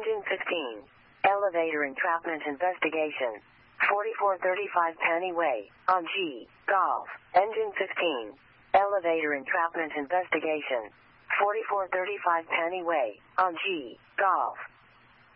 Engine 15. Elevator entrapment investigation. 4435 Penny Way, on G, Golf. Engine 15. Elevator entrapment investigation. 4435 Penny Way, on G, Golf.